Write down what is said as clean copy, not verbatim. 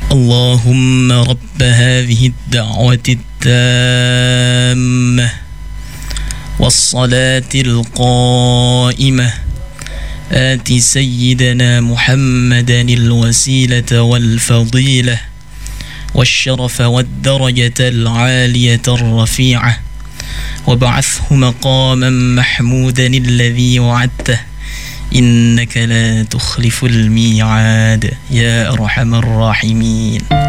اللهم رب هذه الدعوة التامة والصلاة القائمة آت سيدنا محمدا الوسيلة والفضيلة والشرف والدرجة العالية الرفيعة وابعثه مقاما محمودا الذي وعدته إنك لا تخلف الميعاد يا أرحم الراحمين.